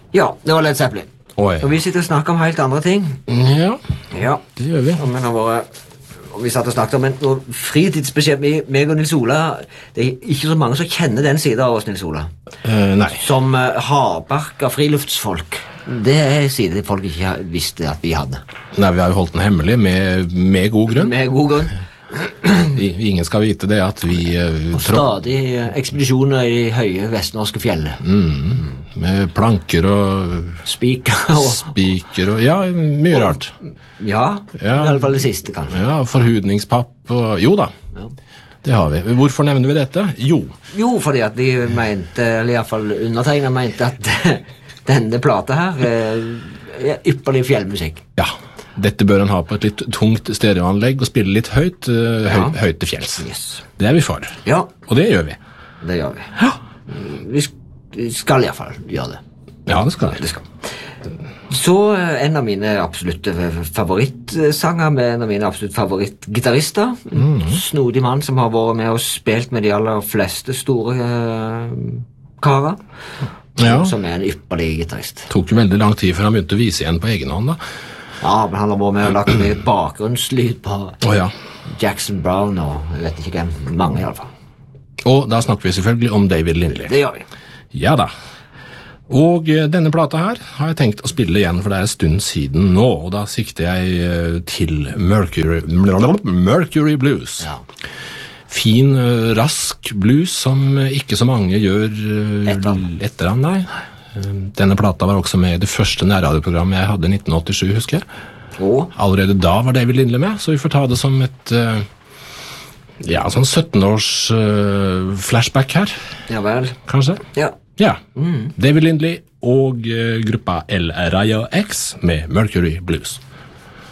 Ja, det var Led Zeppelin. Oi. Og vi sitter og snakker om helt andre ting. Ja, Ja, det gjør vi. og vi satt og snakket om noe fritidsbeskjed med meg og Nils Ola. Det er ikke så mange som kjenner den siden av oss, Nils Ola. Nei. Som hardbarka friluftsfolk. Det er en side folk ikke visste at vi hadde. Nei, vi har jo holdt den hemmelig med god grunn. Med god grunn. Ingen skal vite det at vi Og stadig ekspedisjoner i høye vestnorske fjell. med planker og Spiker og... spiker og ja, mye rart. Ja, Ja. i alle fall det siste, kanskje. Ja, forhudningspapp og jo da. Ja. Det har vi. Hvorfor nevner vi dette? Jo, Jo, fordi at de mente, eller i hvert fall undertegnet mente at denne plata her er ypperlig fjellmusikk. ja. Dette bør han ha på et litt tungt stereoanlegg og spille litt høyt, høyt til fjells. Yes. Det er vi for. Ja, Og det gjør vi. det gjør vi. Vi skal i hvert fall gjøre det. Ja, det skal Det vi. skal. Så en av mine absolutte favorittsanger med en av mine absolutt favorittgitarister. En snodig mann som har vært med og spilt med de aller fleste store karer. Ja. Som er en ypperlig gitarist. Tok jo veldig lang tid før han begynte å vise igjen på egen hånd da. Ja, men han har vært med og lagt mye bakgrunnslyd på Åja. Jackson Brown og jeg vet ikke hvem. Mange i alle fall. Og da snakker vi selvfølgelig om David Lindley. Det gjør vi. Ja da. Og denne plata her har jeg tenkt å spille igjen, for det er en stund siden nå, og da sikter jeg til Mercury Blues. Ja. Fin, rask blues som ikke så mange gjør etter han, nei. Denne plata var også med i det første nærradioprogrammet jeg hadde i 1987, husker jeg. Og Allerede da var David Lindley med, så vi får ta det som et sånn 17-års flashback her, ja vel. kanskje. Ja. Ja, David Lindley og gruppa El Rayo X med Mercury Blues.